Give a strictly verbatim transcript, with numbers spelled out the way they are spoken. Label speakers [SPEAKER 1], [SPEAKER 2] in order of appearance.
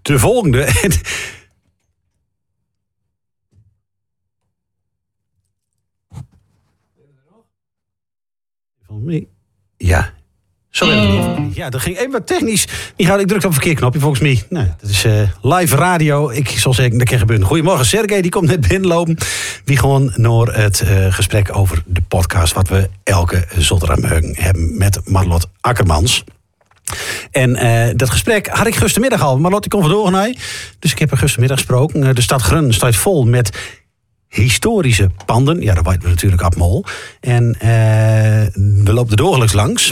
[SPEAKER 1] de volgende. Ja. Zo even. Ja, dat ging even wat technisch. Die gaat, ik drukte op een verkeerd knopje volgens mij. Nou, dat is uh, live radio. Ik zal zeggen, dat kan gebeuren. Goedemorgen, Sergej, die komt net binnenlopen. Wie gewoon naar het uh, gesprek over de podcast wat we elke zondag hebben met Marlot Akkermans. En uh, dat gesprek had ik gistermiddag al. Marlot, die komt vandoor naar. Dus ik heb er gistermiddag gesproken. De stad Grun staat vol met historische panden. Ja, dat weten we natuurlijk op Mol. En uh, we lopen er dagelijks langs.